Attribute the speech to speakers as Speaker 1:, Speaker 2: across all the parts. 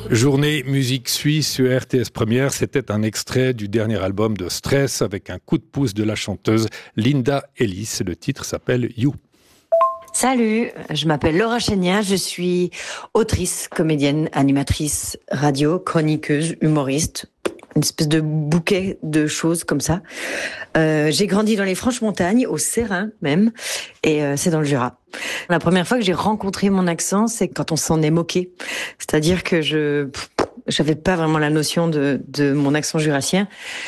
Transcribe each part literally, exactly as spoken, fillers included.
Speaker 1: Journée musique suisse sur R T S Première, c'était un extrait du dernier album de Stress avec un coup de pouce de la chanteuse Linda Ellis. Le titre s'appelle You.
Speaker 2: Salut, je m'appelle Laura Chénia, je suis autrice, comédienne, animatrice, radio, chroniqueuse, humoriste, une espèce de bouquet de choses comme ça. Euh, j'ai grandi dans les Franches-Montagnes, au Sérin même, et euh, c'est dans le Jura. La première fois que j'ai rencontré mon accent, c'est quand on s'en est moqué. C'est-à-dire que je j'avais pas vraiment la notion de, de mon accent jurassien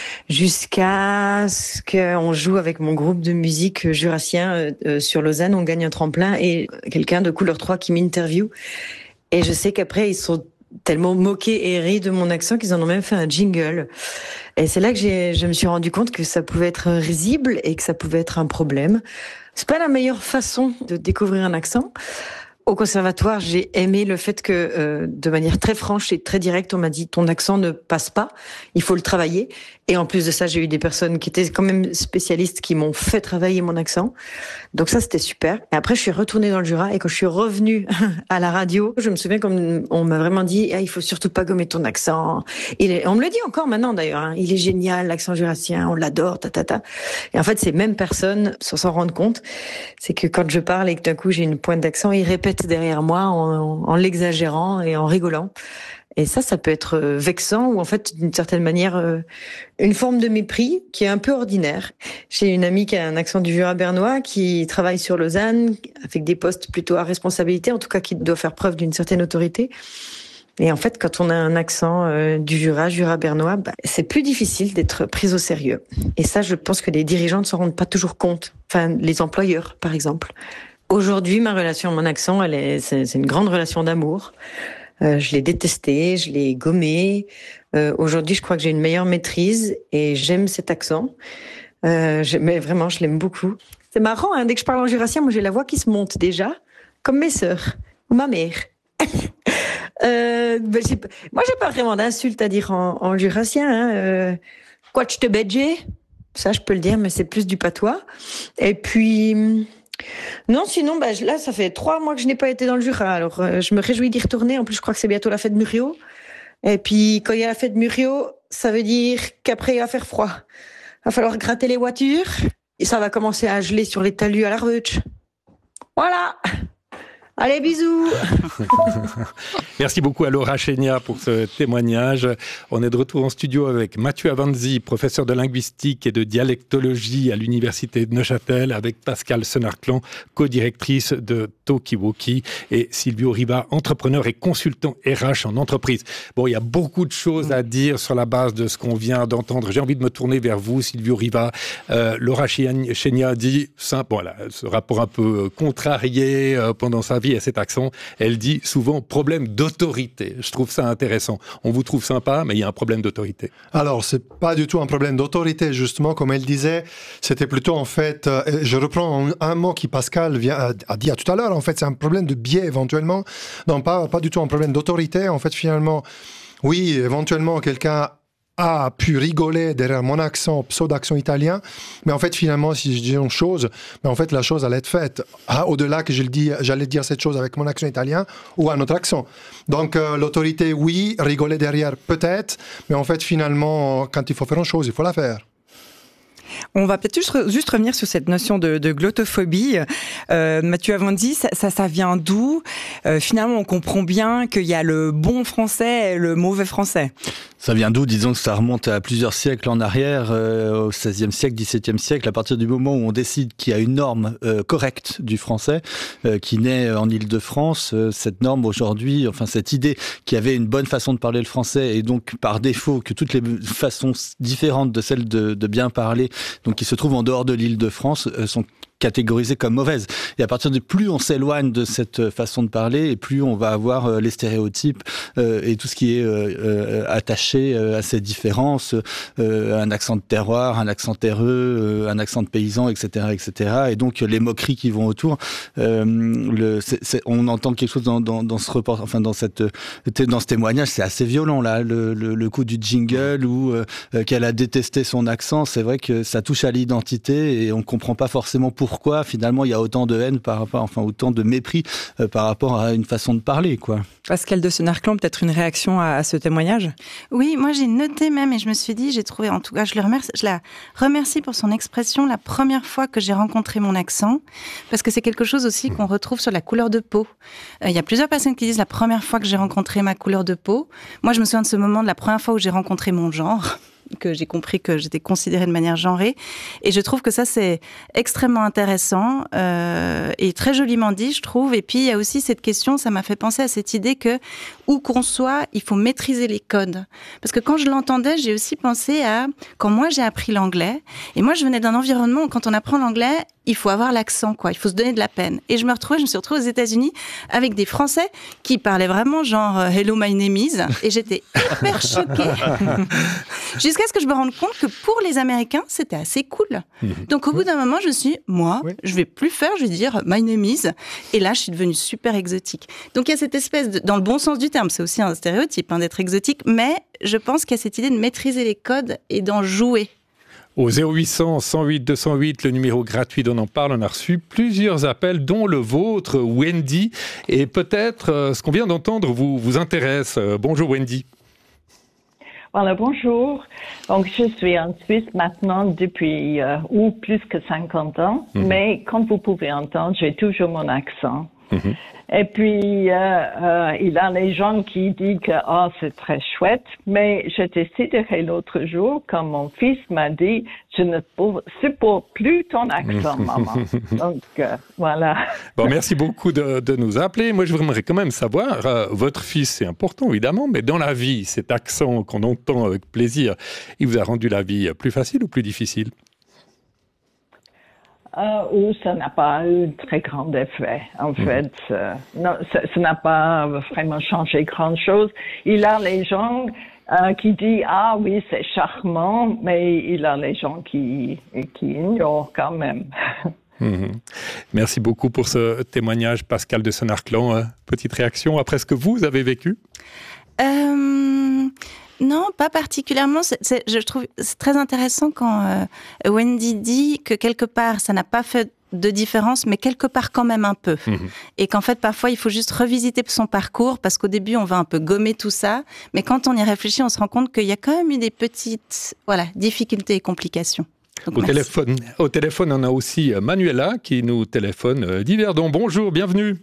Speaker 2: jusqu'à ce qu'on joue avec mon groupe de musique jurassien euh, sur Lausanne. On gagne un tremplin et quelqu'un de couleur trois qui m'interviewe. Et je sais qu'après, ils sont tellement moqués et ris de mon accent qu'ils en ont même fait un jingle. Et c'est là que j'ai, je me suis rendu compte que ça pouvait être risible et que ça pouvait être un problème. C'est pas la meilleure façon de découvrir un accent. Au conservatoire, j'ai aimé le fait que, euh, de manière très franche et très directe, on m'a dit ton accent ne passe pas, il faut le travailler. Et en plus de ça, j'ai eu des personnes qui étaient quand même spécialistes qui m'ont fait travailler mon accent. Donc ça, c'était super. Et après, je suis retournée dans le Jura et quand je suis revenue à la radio, je me souviens comme on m'a vraiment dit, ah, il faut surtout pas gommer ton accent. Il est, on me le dit encore maintenant d'ailleurs, hein, il est génial, l'accent jurassien, on l'adore, ta ta ta. Et en fait, ces mêmes personnes, sans s'en rendre compte, c'est que quand je parle et que d'un coup j'ai une pointe d'accent, ils répètent derrière moi en, en l'exagérant et en rigolant. Et ça, ça peut être vexant ou en fait, d'une certaine manière, une forme de mépris qui est un peu ordinaire. J'ai une amie qui a un accent du Jura bernois, qui travaille sur Lausanne, avec des postes plutôt à responsabilité, en tout cas qui doit faire preuve d'une certaine autorité. Et en fait, quand on a un accent euh, du Jura, Jura bernois, bah, c'est plus difficile d'être pris au sérieux. Et ça, je pense que les dirigeants ne s'en rendent pas toujours compte. Enfin, les employeurs, par exemple. Aujourd'hui, ma relation à mon accent, elle est, c'est, c'est une grande relation d'amour. Euh, je l'ai détesté, je l'ai gommé. Euh, aujourd'hui, je crois que j'ai une meilleure maîtrise et j'aime cet accent. Euh, je, mais vraiment, je l'aime beaucoup. C'est marrant, hein, dès que je parle en jurassien, moi j'ai la voix qui se monte déjà, comme mes sœurs ou ma mère. euh, ben, j'ai, moi, j'ai pas vraiment d'insultes à dire en, en jurassien. Hein. Euh, quoi tu te bedger, ça je peux le dire, mais c'est plus du patois. Et puis. Non, sinon, bah, là, ça fait trois mois que je n'ai pas été dans le Jura. Alors, euh, je me réjouis d'y retourner. En plus, je crois que c'est bientôt la fête de Murio. Et puis, quand il y a la fête de Murio, ça veut dire qu'après, il va faire froid. Il va falloir gratter les voitures. Et ça va commencer à geler sur les talus à la Reutsch. Voilà. Allez, bisous.
Speaker 1: Merci beaucoup à Laura Chénia pour ce témoignage. On est de retour en studio avec Mathieu Avanzi, professeur de linguistique et de dialectologie à l'université de Neuchâtel, avec Pascal Senarclan, co-directrice de Talkie-Walkie, et Silvio Riva, entrepreneur et consultant R H en entreprise. Bon, il y a beaucoup de choses à dire sur la base de ce qu'on vient d'entendre. J'ai envie de me tourner vers vous, Silvio Riva. Euh, Laura Chénia dit, simple, voilà, ce rapport un peu contrarié euh, pendant sa vie à cet accent, elle dit souvent problème d'autorité. Je trouve ça intéressant. On vous trouve sympa, mais il y a un problème d'autorité.
Speaker 3: Alors, c'est pas du tout un problème d'autorité, justement, comme elle disait. C'était plutôt, en fait, euh, je reprends un, un mot qui Pascal vient, a, a dit à tout à l'heure, en fait, c'est un problème de biais, éventuellement. Non, pas, pas du tout un problème d'autorité. En fait, finalement, oui, éventuellement, quelqu'un a pu rigoler derrière mon accent, pseudo-accent italien, mais en fait, finalement, si je dis une chose, mais en fait, la chose allait être faite. Ah, au-delà que je le dis, j'allais dire cette chose avec mon accent italien ou un autre accent. Donc, euh, l'autorité, oui, rigoler derrière, peut-être, mais en fait, finalement, quand il faut faire une chose, il faut la faire.
Speaker 4: On va peut-être juste, juste revenir sur cette notion de, de glottophobie. Euh, Mathieu Avanzi, ça, ça, ça vient d'où ? euh, Finalement, on comprend bien qu'il y a le bon français et le mauvais français.
Speaker 5: Ça vient d'où ? Disons que ça remonte à plusieurs siècles en arrière, euh, au seizième siècle, dix-septième siècle, à partir du moment où on décide qu'il y a une norme euh, correcte du français euh, qui naît en Île-de-France. Euh, cette norme aujourd'hui, enfin cette idée qu'il y avait une bonne façon de parler le français et donc par défaut que toutes les façons différentes de celles de, de bien parler, donc qui se trouvent en dehors de l'Île-de-France, euh, sont catégorisées comme mauvaises. Et à partir de plus on s'éloigne de cette façon de parler, et plus on va avoir euh, les stéréotypes euh, et tout ce qui est euh, euh, attaché euh, à ces différences, euh, un accent de terroir, un accent terreux, euh, un accent de paysan, et cetera, et cetera. Et donc les moqueries qui vont autour. Euh, le, c'est, c'est, on entend quelque chose dans, dans, dans ce report, enfin dans cette, dans ce témoignage, c'est assez violent là, le, le, le coup du jingle où euh, qu'elle a détesté son accent. C'est vrai que ça touche à l'identité et on comprend pas forcément pourquoi. pourquoi finalement il y a autant de haine par rapport, enfin autant de mépris euh, par rapport à une façon de parler, quoi.
Speaker 4: Pascale de Senarclan, peut-être une réaction à, à ce témoignage?
Speaker 6: Oui, moi j'ai noté même et je me suis dit, j'ai trouvé, en tout cas je, le remercie, je la remercie pour son expression la première fois que j'ai rencontré mon accent, parce que c'est quelque chose aussi qu'on retrouve sur la couleur de peau. Euh, il y a plusieurs personnes qui disent la première fois que j'ai rencontré ma couleur de peau. Moi je me souviens de ce moment de la première fois où j'ai rencontré mon genre, que j'ai compris que j'étais considérée de manière genrée. Et je trouve que ça, c'est extrêmement intéressant euh, et très joliment dit, je trouve. Et puis, il y a aussi cette question, ça m'a fait penser à cette idée que, où qu'on soit, il faut maîtriser les codes. Parce que quand je l'entendais, j'ai aussi pensé à quand moi, j'ai appris l'anglais. Et moi, je venais d'un environnement où quand on apprend l'anglais, il faut avoir l'accent, quoi. Il faut se donner de la peine. Et je me retrouvais, je me suis retrouvée aux États-Unis avec des Français qui parlaient vraiment genre euh, Hello, my name is. Et j'étais hyper choquée. Jusqu'à ce que je me rende compte que pour les Américains, c'était assez cool. Donc au bout d'un moment, je me suis dit, moi, oui. je vais plus faire, je vais dire my name is. Et là, je suis devenue super exotique. Donc il y a cette espèce de, dans le bon sens du terme, c'est aussi un stéréotype hein, d'être exotique, mais je pense qu'il y a cette idée de maîtriser les codes et d'en jouer.
Speaker 1: Au zéro huit cent, cent huit, deux cent huit, le numéro gratuit d'On en parle, on a reçu plusieurs appels, dont le vôtre, Wendy. Et peut-être euh, ce qu'on vient d'entendre vous, vous intéresse. Euh, bonjour Wendy.
Speaker 7: Voilà, bonjour. Donc, je suis en Suisse maintenant depuis euh, ou plus que cinquante ans, mmh. mais comme vous pouvez entendre, j'ai toujours mon accent. Mmh. Et puis, euh, euh, il y a les gens qui disent que oh, c'est très chouette, mais j'étais sidérée l'autre jour quand mon fils m'a dit « Je ne supporte plus ton accent, maman. » Donc, euh, voilà.
Speaker 1: Bon, merci beaucoup de, de nous appeler. Moi, je voudrais quand même savoir, euh, votre fils, c'est important, évidemment, mais dans la vie, cet accent qu'on entend avec plaisir, il vous a rendu la vie plus facile ou plus difficile ?
Speaker 7: Euh, ou ça n'a pas eu de très grand effet. En mmh. fait, euh, non, ça, ça n'a pas vraiment changé grand-chose. Il a les gens euh, qui disent « Ah oui, c'est charmant », mais il a les gens qui, qui ignorent quand même.
Speaker 1: Mmh. Merci beaucoup pour ce témoignage, Pascale de Senarclan. Euh, petite réaction après ce que vous avez vécu ?
Speaker 6: euh... Non, pas particulièrement. C'est, c'est, je trouve c'est très intéressant quand euh, Wendy dit que quelque part, ça n'a pas fait de différence, mais quelque part quand même un peu. Mmh. Et qu'en fait, parfois, il faut juste revisiter son parcours, parce qu'au début, on va un peu gommer tout ça, mais quand on y réfléchit, on se rend compte qu'il y a quand même eu des petites voilà, difficultés et complications. Donc,
Speaker 1: au, téléphone, au téléphone, on a aussi Manuela qui nous téléphone d'Yverdon. Bonjour, bienvenue.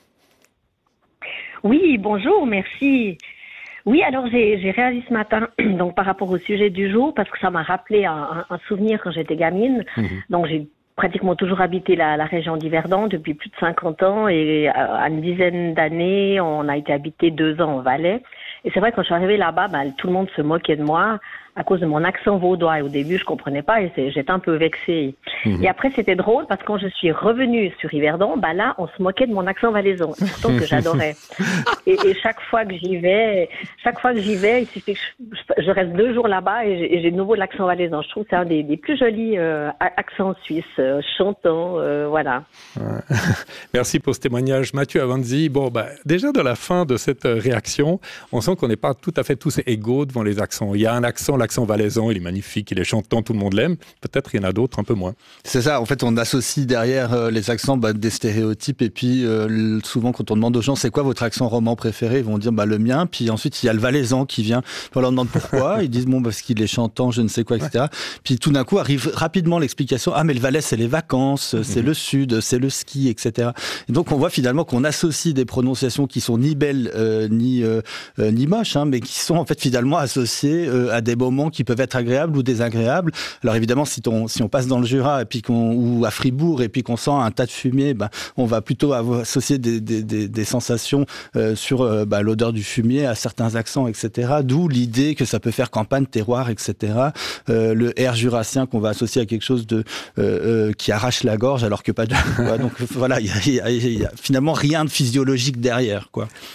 Speaker 8: Oui, bonjour, merci. Oui, alors j'ai, j'ai réagi ce matin donc par rapport au sujet du jour parce que ça m'a rappelé un, un souvenir quand j'étais gamine. Mmh. Donc j'ai pratiquement toujours habité la, la région d'Yverdon depuis plus de cinquante ans et à, à une dizaine d'années, on a été habité deux ans en Valais. Et c'est vrai, quand je suis arrivée là-bas, bah, tout le monde se moquait de moi à cause de mon accent vaudois. Et au début, je comprenais pas et c'est, j'étais un peu vexée. Mmh. Et après, c'était drôle parce que quand je suis revenue sur Yverdon, bah là, on se moquait de mon accent valaisan, pourtant que j'adorais. et, et chaque fois que j'y vais, chaque fois que j'y vais, il suffit que je, je reste deux jours là-bas et j'ai, et j'ai de nouveau l'accent valaisan. Je trouve que c'est un des, des plus jolis euh, accents suisses, euh, chantants, euh, voilà.
Speaker 1: Ouais. Merci pour ce témoignage, Mathieu Avanzi. Bon, bah, déjà de la fin de cette réaction, on sent qu'on n'est pas tout à fait tous égaux devant les accents. Il y a un accent, l'accent valaisan, il est magnifique, il est chantant, tout le monde l'aime. Peut-être il y en a d'autres un peu moins.
Speaker 5: C'est ça, en fait, on associe derrière euh, les accents bah, des stéréotypes. Et puis, euh, souvent, quand on demande aux gens, c'est quoi votre accent roman préféré ? Ils vont dire bah, le mien. Puis ensuite, il y a le valaisan qui vient. Puis on leur demande pourquoi. Ils disent bon, parce qu'il est chantant, je ne sais quoi, et cetera. Ouais. Puis tout d'un coup, arrive rapidement l'explication ah, mais le Valais, c'est les vacances, mmh. c'est le sud, c'est le ski, et cetera. Et donc, on voit finalement qu'on associe des prononciations qui sont ni belles, euh, ni, euh, euh, ni moches, hein, mais qui sont en fait finalement associées euh, à des moments qui peuvent être agréables ou désagréables. Alors évidemment, si on, si on passe dans le Jura et puis qu'on, ou à Fribourg et puis qu'on sent un tas de fumier, ben, on va plutôt avoir associé des, des, des, des sensations euh, sur euh, ben, l'odeur du fumier à certains accents, et cetera. D'où l'idée que ça peut faire campagne, terroir, et cetera. Euh, le air jurassien qu'on va associer à quelque chose de, euh, euh, qui arrache la gorge alors que pas de... ouais, donc voilà, il y a, y a, y a finalement rien de physiologique derrière, quoi.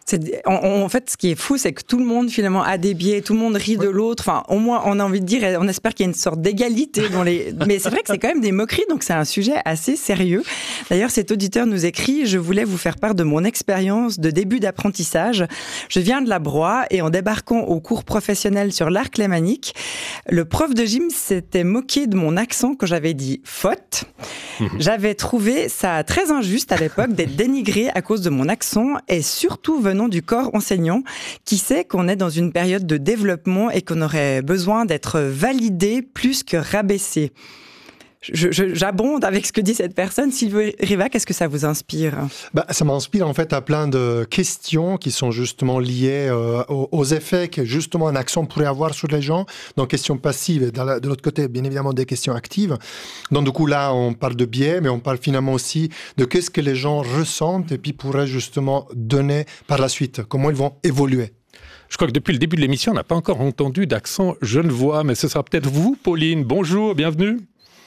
Speaker 4: C'est, en, en fait, ce qui est fou, c'est que tout le monde, finalement, a des biais, tout le monde rit de l'autre. Enfin, au moins, on a envie de dire, on espère qu'il y a une sorte d'égalité dans les... Mais c'est vrai que c'est quand même des moqueries, donc c'est un sujet assez sérieux. D'ailleurs, cet auditeur nous écrit « Je voulais vous faire part de mon expérience de début d'apprentissage. Je viens de la Broye et en débarquant au cours professionnel sur l'arc lémanique, le prof de gym s'était moqué de mon accent quand j'avais dit « faute ». J'avais trouvé ça très injuste à l'époque d'être dénigré à cause de mon accent et surtout venant du corps enseignant qui sait qu'on est dans une période de développement et qu'on aurait besoin d'être validé plus que rabaissé. Je, je, j'abonde avec ce que dit cette personne. Sylvie Riva, qu'est-ce que ça vous inspire ?
Speaker 3: Bah, ça m'inspire en fait à plein de questions qui sont justement liées euh, aux, aux effets que justement un accent pourrait avoir sur les gens. Donc questions passives et de, de l'autre côté, bien évidemment, des questions actives. Donc du coup là, on parle de biais, mais on parle finalement aussi de qu'est-ce que les gens ressentent et puis pourraient justement donner par la suite, comment ils vont évoluer.
Speaker 1: Je crois que depuis le début de l'émission, on n'a pas encore entendu d'accent genevois, mais ce sera peut-être vous, Pauline. Bonjour, bienvenue.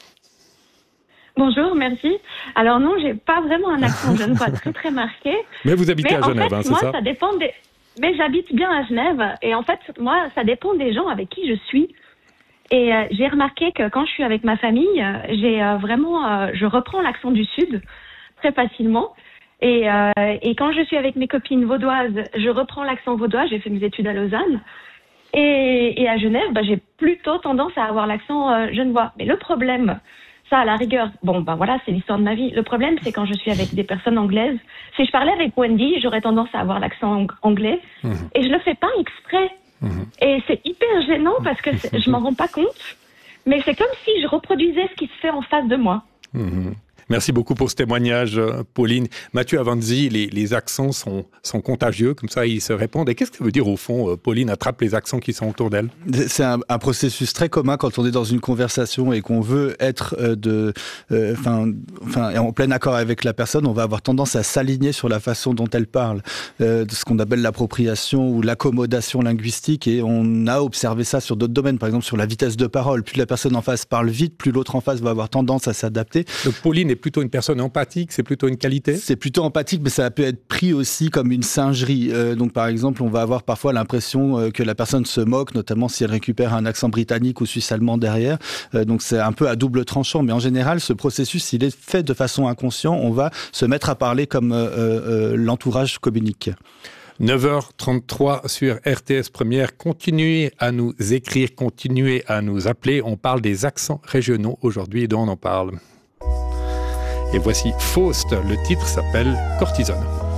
Speaker 9: Bonjour, merci. Alors non, j'ai pas vraiment un accent genevois très très marqué.
Speaker 1: Mais vous habitez
Speaker 9: mais
Speaker 1: à Genève,
Speaker 9: en fait,
Speaker 1: hein, c'est
Speaker 9: moi,
Speaker 1: ça,
Speaker 9: ça dépend des... Mais j'habite bien à Genève et en fait, moi, ça dépend des gens avec qui je suis. Et euh, j'ai remarqué que quand je suis avec ma famille, euh, j'ai euh, vraiment, euh, je reprends l'accent du Sud très facilement. Et, euh, et quand je suis avec mes copines vaudoises, je reprends l'accent vaudois. J'ai fait mes études à Lausanne. Et, et à Genève, bah, j'ai plutôt tendance à avoir l'accent euh, genevois. Mais le problème... Ça, à la rigueur, bon, ben voilà, c'est l'histoire de ma vie. Le problème, c'est quand je suis avec des personnes anglaises. Si je parlais avec Wendy, j'aurais tendance à avoir l'accent anglais. Mmh. Et je le fais pas exprès. Mmh. Et c'est hyper gênant parce que je m'en rends pas compte. Mais c'est comme si je reproduisais ce qui se fait en face de moi.
Speaker 1: Mmh. Merci beaucoup pour ce témoignage, Pauline. Mathieu Avanzi, les, les accents sont, sont contagieux, comme ça ils se répondent. Et qu'est-ce que ça veut dire au fond, Pauline attrape les accents qui sont autour d'elle ?
Speaker 5: C'est un, un processus très commun quand on est dans une conversation et qu'on veut être euh, de, euh, enfin, enfin, en plein accord avec la personne, on va avoir tendance à s'aligner sur la façon dont elle parle, euh, de ce qu'on appelle l'appropriation ou l'accommodation linguistique. Et on a observé ça sur d'autres domaines, par exemple sur la vitesse de parole. Plus la personne en face parle vite, plus l'autre en face va avoir tendance à s'adapter.
Speaker 1: Donc Pauline est plutôt une personne empathique, c'est plutôt une qualité ?
Speaker 5: C'est plutôt empathique, mais ça peut être pris aussi comme une singerie. Euh, donc par exemple, on va avoir parfois l'impression euh, que la personne se moque, notamment si elle récupère un accent britannique ou suisse-allemand derrière. Euh, donc c'est un peu à double tranchant, mais en général, ce processus, il est fait de façon inconsciente. On va se mettre à parler comme euh, euh, l'entourage communique.
Speaker 1: neuf heures trente-trois sur R T S Première. Continuez à nous écrire, continuez à nous appeler. On parle des accents régionaux aujourd'hui, dont on en parle. Et voici Faust, le titre s'appelle Cortisone.